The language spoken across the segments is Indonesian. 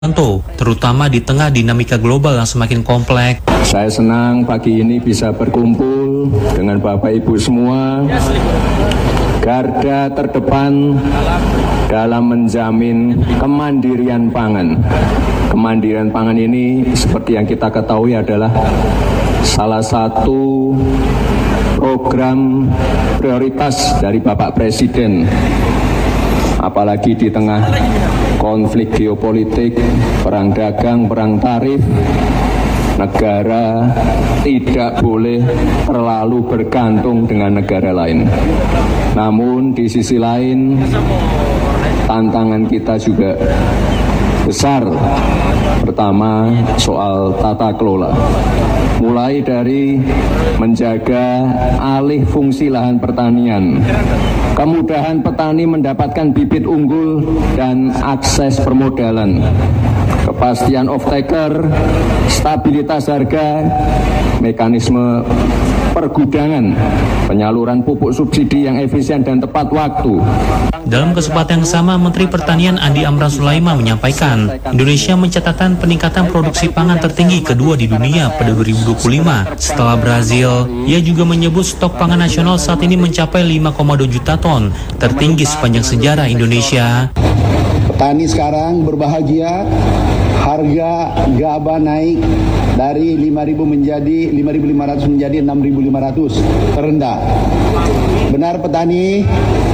terutama di tengah dinamika global yang semakin kompleks. Saya senang pagi ini bisa berkumpul dengan Bapak Ibu semua, garda terdepan dalam menjamin kemandirian pangan. Kemandirian pangan ini seperti yang kita ketahui adalah salah satu program prioritas dari Bapak Presiden. Apalagi di tengah konflik geopolitik, perang dagang, perang tarif, negara tidak boleh terlalu bergantung dengan negara lain. Namun di sisi lain, tantangan kita juga besar. Pertama, soal tata kelola. Mulai dari menjaga alih fungsi lahan pertanian, kemudahan petani mendapatkan bibit unggul dan akses permodalan, kepastian off-taker, stabilitas harga, mekanisme pergudangan, penyaluran pupuk subsidi yang efisien dan tepat waktu. Dalam kesempatan yang sama, Menteri Pertanian Andi Amran Sulaiman menyampaikan, Indonesia mencatatkan peningkatan produksi pangan tertinggi kedua di dunia pada 2025 setelah Brazil. Ia juga menyebut stok pangan nasional saat ini mencapai 5,2 juta ton, tertinggi sepanjang sejarah Indonesia. Petani sekarang berbahagia, harga gabah naik dari 5.000 menjadi 5.500 menjadi 6.500, terendah. Benar petani?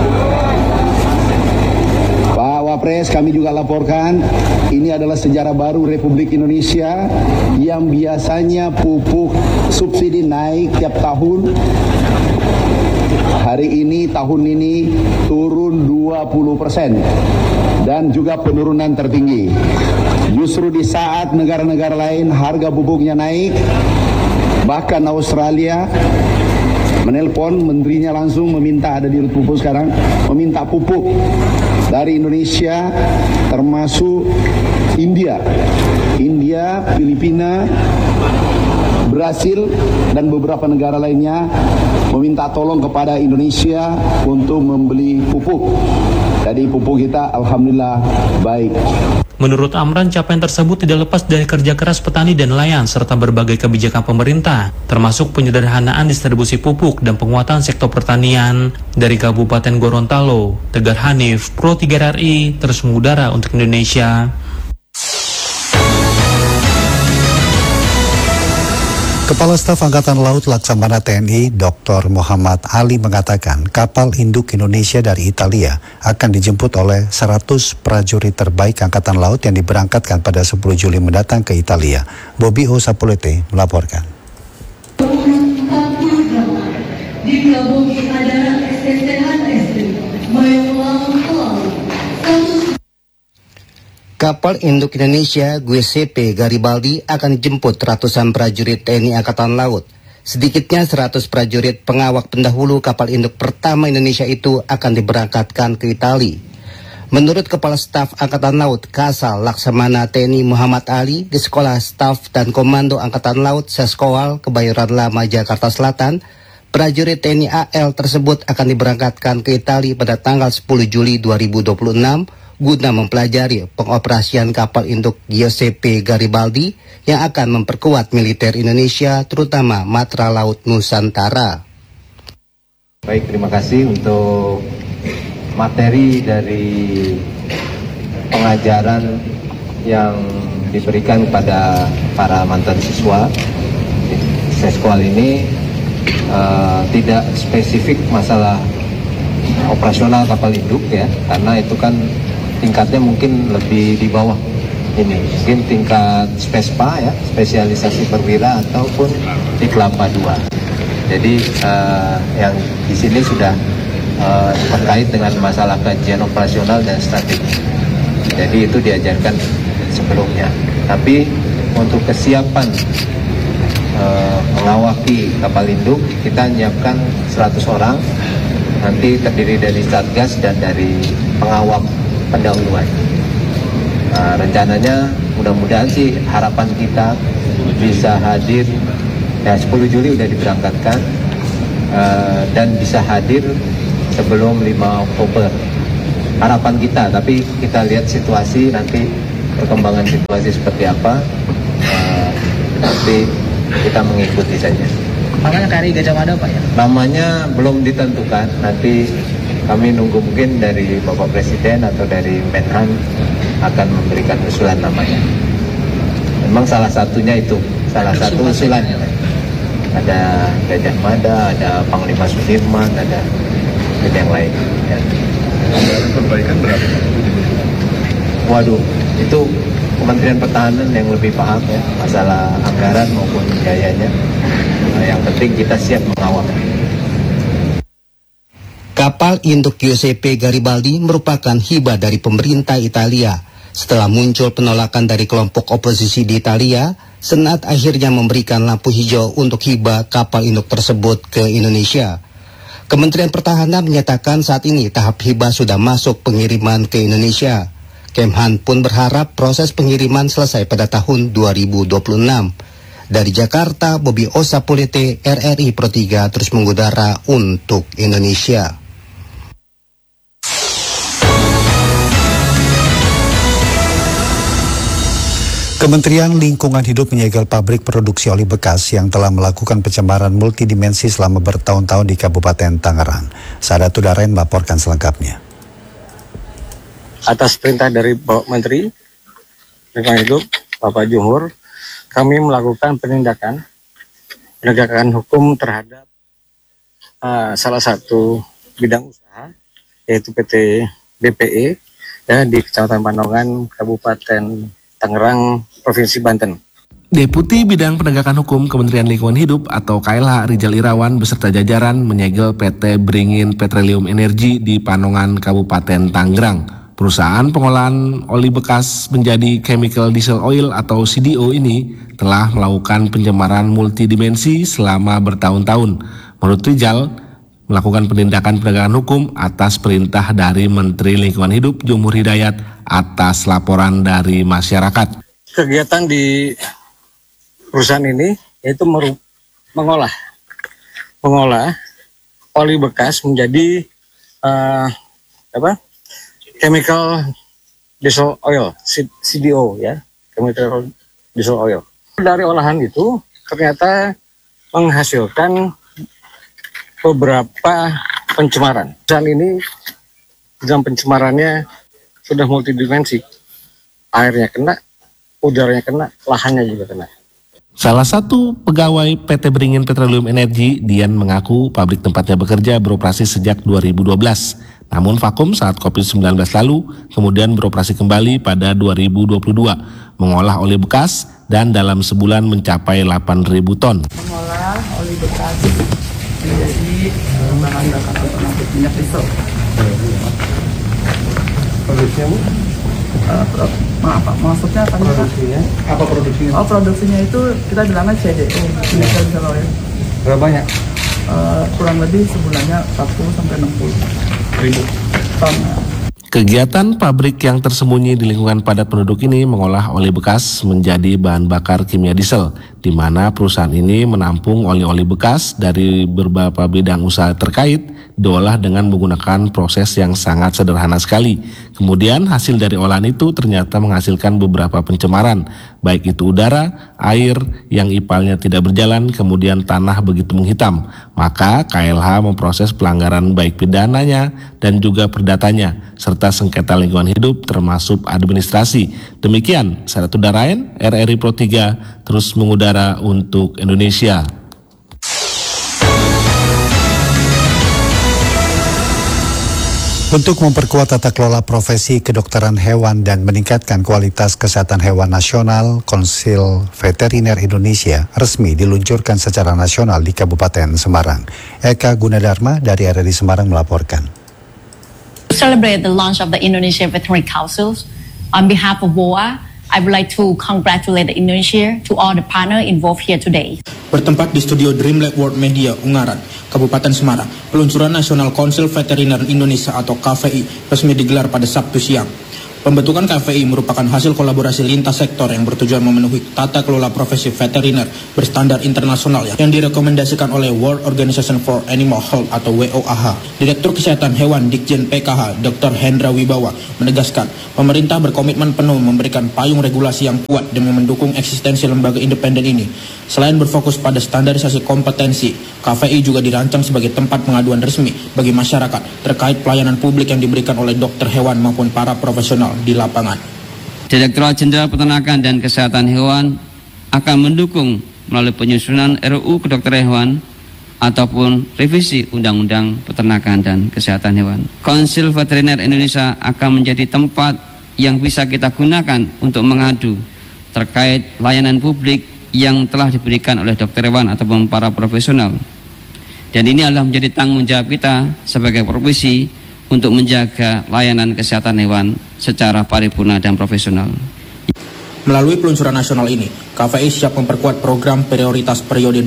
Pak Wapres, kami juga laporkan, ini adalah sejarah baru Republik Indonesia yang biasanya pupuk subsidi naik tiap tahun. Hari ini, tahun ini turun 20% dan juga penurunan tertinggi. Justru di saat negara-negara lain harga pupuknya naik, bahkan Australia menelpon menterinya langsung meminta, ada di pupuk sekarang, meminta pupuk dari Indonesia, termasuk India, Filipina, Brasil, dan beberapa negara lainnya meminta tolong kepada Indonesia untuk membeli pupuk. Jadi pupuk kita alhamdulillah baik. Menurut Amran, capaian tersebut tidak lepas dari kerja keras petani dan nelayan serta berbagai kebijakan pemerintah, termasuk penyederhanaan distribusi pupuk dan penguatan sektor pertanian. Dari Kabupaten Gorontalo, Tegar Hanif, Pro 3 RI, terus mengudara untuk Indonesia. Kepala Staf Angkatan Laut Laksamana TNI Dr. Muhammad Ali mengatakan kapal induk Indonesia dari Italia akan dijemput oleh 100 prajurit terbaik Angkatan Laut yang diberangkatkan pada 10 Juli mendatang ke Italia. Bobby O. Sapulete melaporkan. Kapal induk Indonesia Giuseppe Garibaldi akan dijemput ratusan prajurit TNI Angkatan Laut. Sedikitnya 100 prajurit pengawal pendahulu kapal induk pertama Indonesia itu akan diberangkatkan ke Italia. Menurut Kepala Staf Angkatan Laut Kasal Laksamana TNI Muhammad Ali di Sekolah Staf dan Komando Angkatan Laut Seskoal Kebayoran Lama Jakarta Selatan, prajurit TNI AL tersebut akan diberangkatkan ke Italia pada tanggal 10 Juli 2026 guna mempelajari pengoperasian kapal induk Giuseppe Garibaldi yang akan memperkuat militer Indonesia, terutama Matra Laut Nusantara. Baik, terima kasih untuk materi dari pengajaran yang diberikan kepada para mantan siswa. Seskoal ini tidak spesifik masalah operasional kapal induk ya, karena itu kan tingkatnya mungkin lebih di bawah ini, mungkin tingkat spespa ya, spesialisasi perwira ataupun di kelapa 2. Jadi yang di sini sudah terkait dengan masalah kajian operasional dan strategi. Jadi itu diajarkan sebelumnya. Tapi untuk kesiapan mengawaki kapal induk, kita menyiapkan 100 orang, nanti terdiri dari Satgas dan dari pengawal pendahuluan. Rencananya mudah-mudahan sih harapan kita bisa hadir ya 10 Juli udah diberangkatkan dan bisa hadir sebelum 5 Oktober. Harapan kita, tapi kita lihat situasi nanti perkembangan situasi seperti apa, nanti kita mengikuti saja. Namanya KRI Gajah Mada Pak ya? Namanya belum ditentukan, nanti kami nunggu mungkin dari Bapak Presiden atau dari Menhan akan memberikan usulan namanya. Memang salah satunya itu, salah satu usulannya. Ada Gajah Mada, ada Panglima Sudirman, ada yang lain. Ya. Perbaikan berapa? Waduh, itu Kementerian Pertahanan yang lebih paham ya, masalah anggaran maupun biayanya. Yang penting kita siap mengawal. Kapal induk Giuseppe Garibaldi merupakan hibah dari pemerintah Italia. Setelah muncul penolakan dari kelompok oposisi di Italia, Senat akhirnya memberikan lampu hijau untuk hibah kapal induk tersebut ke Indonesia. Kementerian Pertahanan menyatakan saat ini tahap hibah sudah masuk pengiriman ke Indonesia. Kemhan pun berharap proses pengiriman selesai pada tahun 2026. Dari Jakarta, Bobby Osapulete, RRI Pro 3 terus mengudara untuk Indonesia. Kementerian Lingkungan Hidup menyegel pabrik produksi oli bekas yang telah melakukan pencemaran multidimensi selama bertahun-tahun di Kabupaten Tangerang. Sadatu Darain melaporkan selengkapnya. Atas perintah dari Bapak Menteri Lingkungan Hidup, Bapak Johor, kami melakukan penindakan penegakan hukum terhadap salah satu bidang usaha, yaitu PT BPE ya, di Kecamatan Pandongan, Kabupaten Tangerang, Provinsi Banten. Deputi Bidang Penegakan Hukum Kementerian Lingkungan Hidup atau KLH Rijal Irawan beserta jajaran menyegel PT Beringin Petroleum Energy di Panongan, Kabupaten Tangerang. Perusahaan pengolahan oli bekas menjadi chemical diesel oil atau CDO ini telah melakukan pencemaran multidimensi selama bertahun-tahun. Menurut Rijal, melakukan penindakan penegakan hukum atas perintah dari Menteri Lingkungan Hidup Jumur Hidayat atas laporan dari masyarakat. Kegiatan di perusahaan ini yaitu mengolah oli bekas menjadi chemical diesel oil, CDO ya, chemical diesel oil. Dari olahan itu ternyata menghasilkan beberapa pencemaran. Dan ini dalam pencemarannya sudah multidimensi. Airnya kena, udaranya kena, lahannya juga kena. Salah satu pegawai PT Beringin Petroleum Energy, Dian, mengaku pabrik tempatnya bekerja beroperasi sejak 2012. Namun vakum saat COVID-19 lalu, kemudian beroperasi kembali pada 2022, mengolah oli bekas dan dalam sebulan mencapai 8.000 ton. Mengolah oli bekas menjadi bahan bakar alternatif minyak diesel. Produksinya Bu? Maksudnya apa? Produksinya? Apa produksinya? Oh, produksinya itu kita bilangnya CDO, chemical diesel oil. Berapa banyak? Kurang lebih sebulannya 40-60 ton. Kegiatan pabrik yang tersembunyi di lingkungan padat penduduk ini mengolah oli bekas menjadi bahan bakar kimia diesel, di mana perusahaan ini menampung oli-oli bekas dari beberapa bidang usaha terkait, diolah dengan menggunakan proses yang sangat sederhana sekali. Kemudian hasil dari olahan itu ternyata menghasilkan beberapa pencemaran, baik itu udara, air yang ipalnya tidak berjalan, kemudian tanah begitu menghitam. Maka KLH memproses pelanggaran baik pidananya dan juga perdatanya, serta sengketa lingkungan hidup termasuk administrasi. Demikian, Sadatu Darain, RRI Pro 3 terus mengudara untuk Indonesia. Untuk memperkuat tata kelola profesi kedokteran hewan dan meningkatkan kualitas kesehatan hewan nasional, Konsil Veteriner Indonesia resmi diluncurkan secara nasional di Kabupaten Semarang. Eka Gunadarma dari RRI Semarang melaporkan. To celebrate the launch of the Indonesia Veterinary Council, on behalf of VOA, I would like to congratulate Indonesia to all the partners involved here today. Bertempat di studio Dreamlab World Media, Ungaran, Kabupaten Semarang, peluncuran Nasional Konsil Veteriner Indonesia atau KVI resmi digelar pada Sabtu siang. Pembentukan KVI merupakan hasil kolaborasi lintas sektor yang bertujuan memenuhi tata kelola profesi veteriner berstandar internasional yang direkomendasikan oleh World Organization for Animal Health atau WOAH. Direktur Kesehatan Hewan Ditjen PKH, Dr. Hendra Wibawa, menegaskan pemerintah berkomitmen penuh memberikan payung regulasi yang kuat demi mendukung eksistensi lembaga independen ini. Selain berfokus pada standarisasi kompetensi, KVI juga dirancang sebagai tempat pengaduan resmi bagi masyarakat terkait pelayanan publik yang diberikan oleh dokter hewan maupun para profesional di lapangan. Direktorat Jenderal Peternakan dan Kesehatan Hewan akan mendukung melalui penyusunan RUU Kedokteran Hewan ataupun revisi Undang-Undang Peternakan dan Kesehatan Hewan. Konsil Veteriner Indonesia akan menjadi tempat yang bisa kita gunakan untuk mengadu terkait layanan publik yang telah diberikan oleh dokter hewan ataupun para profesional. Dan ini adalah menjadi tanggung jawab kita sebagai profesi untuk menjaga layanan kesehatan hewan secara paripurna dan profesional. Melalui peluncuran nasional ini, KVI siap memperkuat program prioritas periode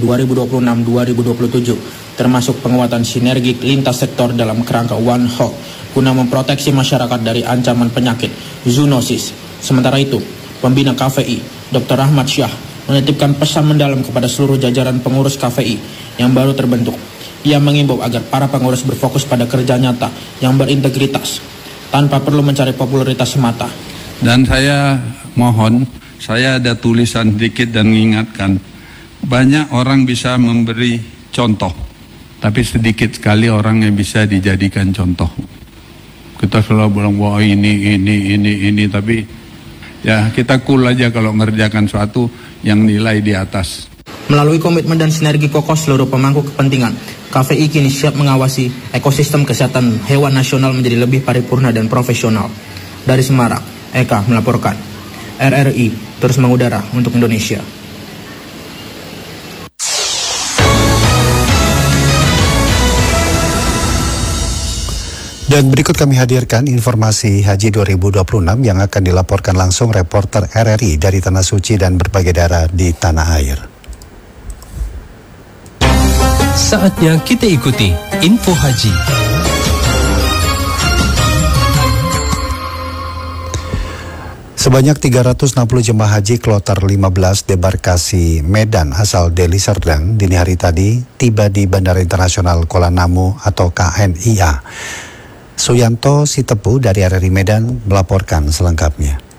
2026-2027, termasuk penguatan sinergi lintas sektor dalam kerangka One Health, guna memproteksi masyarakat dari ancaman penyakit zoonosis. Sementara itu, pembina KVI, Dr. Rahmat Syah, menitipkan pesan mendalam kepada seluruh jajaran pengurus KVI yang baru terbentuk. Ia mengimbau agar para pengurus berfokus pada kerja nyata yang berintegritas, tanpa perlu mencari popularitas semata. Dan saya mohon, saya ada tulisan sedikit dan mengingatkan, banyak orang bisa memberi contoh, tapi sedikit sekali orang yang bisa dijadikan contoh. Kita selalu bilang, wah ini, tapi ya kita cool aja kalau ngerjakan suatu yang nilai di atas. Melalui komitmen dan sinergi kokoh seluruh pemangku kepentingan, KVI kini siap mengawasi ekosistem kesehatan hewan nasional menjadi lebih paripurna dan profesional. Dari Semarang, Eka melaporkan. RRI terus mengudara untuk Indonesia. Dan berikut kami hadirkan informasi Haji 2026 yang akan dilaporkan langsung reporter RRI dari Tanah Suci dan berbagai daerah di tanah air. Saatnya kita ikuti Info Haji. Sebanyak 360 jemaah haji kloter 15 debarkasi Medan asal Deli Serdang dini hari tadi tiba di Bandara Internasional Kuala Namu atau KNIA. Suyanto Sitepu dari RRI Medan melaporkan selengkapnya.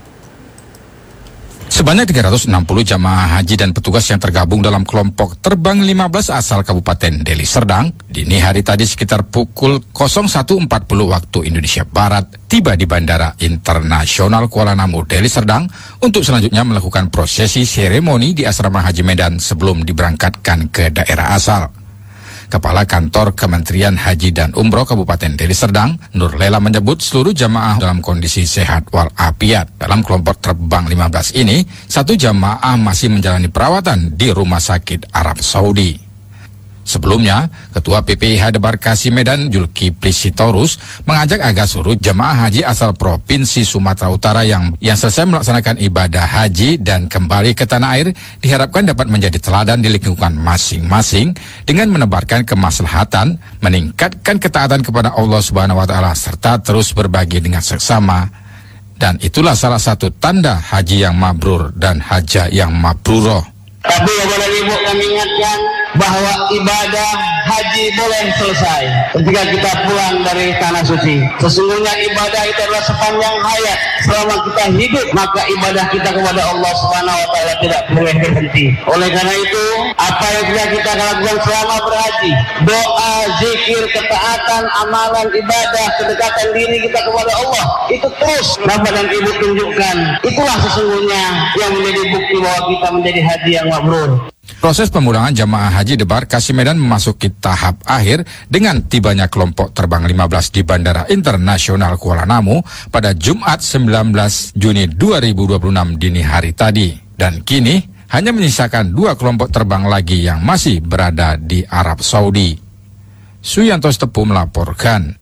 Sebanyak 360 jamaah haji dan petugas yang tergabung dalam kelompok terbang 15 asal Kabupaten Deli Serdang dini hari tadi sekitar pukul 01.40 waktu Indonesia Barat tiba di Bandara Internasional Kuala Namu Deli Serdang untuk selanjutnya melakukan prosesi seremoni di asrama Haji Medan sebelum diberangkatkan ke daerah asal. Kepala Kantor Kementerian Haji dan Umroh Kabupaten Deli Serdang, Nur Lela menyebut seluruh jamaah dalam kondisi sehat walafiat. Dalam kelompok terbang 15 ini, satu jamaah masih menjalani perawatan di Rumah Sakit Arab Saudi. Sebelumnya, Ketua PPIH Debarkasi Medan Zulkifli Sitorus mengajak agar seluruh jemaah haji asal Provinsi Sumatera Utara yang selesai melaksanakan ibadah haji dan kembali ke tanah air diharapkan dapat menjadi teladan di lingkungan masing-masing dengan menebarkan kemaslahatan, meningkatkan ketaatan kepada Allah Subhanahu wa taala serta terus berbagi dengan sesama. Dan itulah salah satu tanda haji yang mabrur dan hajah yang mabruroh. Tapi kepada ibu kami ingatkan bahwa ibadah haji boleh selesai ketika kita pulang dari tanah suci. Sesungguhnya ibadah itu adalah sepanjang hayat. Selama kita hidup, maka ibadah kita kepada Allah Subhanahu wa taala tidak boleh berhenti. Oleh karena itu, apa yang sudah kita lakukan selama berhaji, doa, zikir, ketaatan, amalan, ibadah, kedekatan diri kita kepada Allah, itu terus Bapak dan Ibu tunjukkan. Itulah sesungguhnya yang menjadi bukti bahwa kita menjadi haji yang mabrur. Proses pemulangan jamaah haji Debarkasi Medan memasuki tahap akhir dengan tibanya kelompok terbang 15 di Bandara Internasional Kuala Namu pada Jumat 19 Juni 2026 dini hari tadi. Dan kini hanya menyisakan 2 kelompok terbang lagi yang masih berada di Arab Saudi. Suyanto Sitepu melaporkan.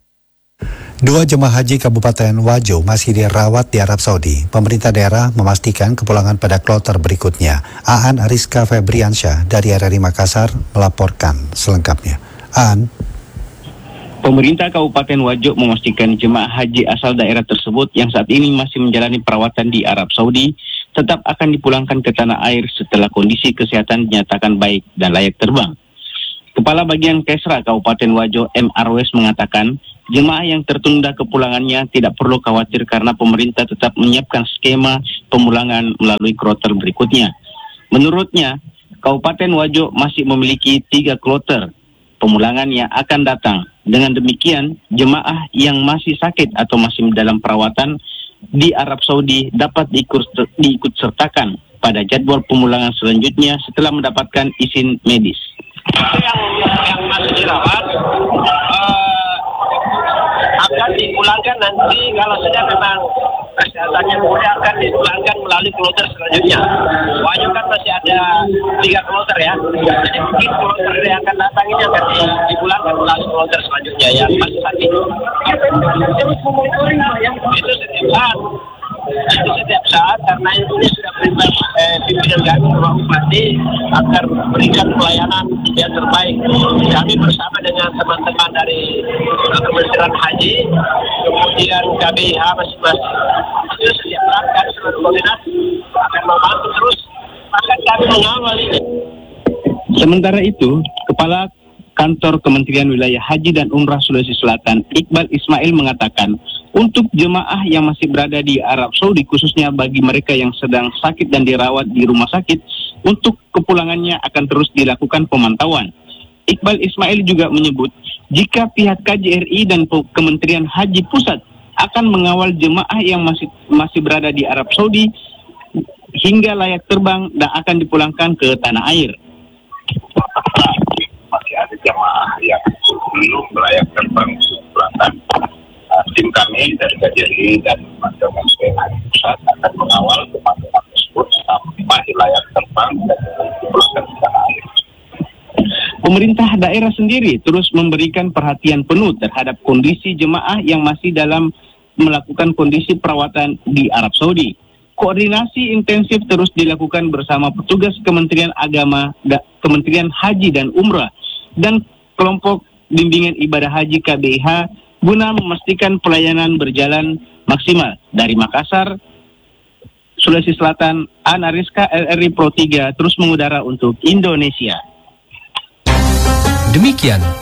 2 jemaah haji Kabupaten Wajo masih dirawat di Arab Saudi. Pemerintah daerah memastikan kepulangan pada kloter berikutnya. Aan Ariska Febriansyah dari RRI Makassar melaporkan selengkapnya. Aan. Pemerintah Kabupaten Wajo memastikan jemaah haji asal daerah tersebut yang saat ini masih menjalani perawatan di Arab Saudi tetap akan dipulangkan ke tanah air setelah kondisi kesehatan dinyatakan baik dan layak terbang. Kepala Bagian Kesra Kabupaten Wajo M. Arwes mengatakan jemaah yang tertunda kepulangannya tidak perlu khawatir karena pemerintah tetap menyiapkan skema pemulangan melalui kloter berikutnya. Menurutnya, Kabupaten Wajo masih memiliki 3 kloter pemulangan yang akan datang. Dengan demikian, jemaah yang masih sakit atau masih dalam perawatan di Arab Saudi dapat diikut sertakan pada jadwal pemulangan selanjutnya setelah mendapatkan izin medis. Yang masih dirawat akan dipulangkan nanti kalau sudah memang kesehatannya kemudian akan dipulangkan melalui kloter selanjutnya. Wajo kan masih ada 3 kloter ya, jadi mungkin kloter yang akan datang ini akan dipulangkan melalui kloter selanjutnya ya, masih sakit. Itu setiap saat karena ini sudah perintah pimpinan kami Bapak Bupati agar memberikan pelayanan yang terbaik. Kami bersama dengan teman-teman dari Kementerian Haji, kemudian KBIH masing-masing. Itu setiap saat kami selalu koordinasi akan membantu terus, akan kami mengawal ini. Sementara itu, Kepala Kantor Kementerian Wilayah Haji dan Umrah Sulawesi Selatan, Iqbal Ismail mengatakan, untuk jemaah yang masih berada di Arab Saudi, khususnya bagi mereka yang sedang sakit dan dirawat di rumah sakit, untuk kepulangannya akan terus dilakukan pemantauan. Iqbal Ismail juga menyebut, jika pihak KJRI dan Kementerian Haji Pusat akan mengawal jemaah yang masih berada di Arab Saudi hingga layak terbang dan akan dipulangkan ke tanah air. Masih ada jemaah yang belum layak terbang dipulangkan. Tim kami dari KJRI dan Kementerian Haji Pusat akan mengawal jemaah tersebut sampai masih layak terbang dan dipulangkan ke tanah air. Pemerintah daerah sendiri terus memberikan perhatian penuh terhadap kondisi jemaah yang masih dalam melakukan kondisi perawatan di Arab Saudi. Koordinasi intensif terus dilakukan bersama petugas Kementerian Agama, Kementerian Haji dan Umrah, dan kelompok bimbingan ibadah haji KBIH guna memastikan pelayanan berjalan maksimal. Dari Makassar, Sulawesi Selatan, Ana Rizka, LRI Pro 3 terus mengudara untuk Indonesia. Demikian